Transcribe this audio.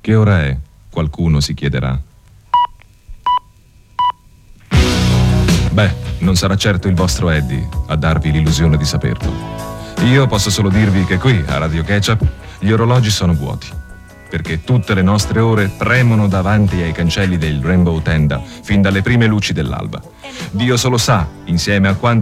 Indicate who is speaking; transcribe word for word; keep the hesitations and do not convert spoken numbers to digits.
Speaker 1: Che ora è? Qualcuno si chiederà. Beh, non sarà certo il vostro Eddie a darvi l'illusione di saperlo. Io posso solo dirvi che qui, a Radio Ketchup, gli orologi sono vuoti, perché tutte le nostre ore premono davanti ai cancelli del Rainbow Tenda fin dalle prime luci dell'alba. Dio solo sa, insieme a quanti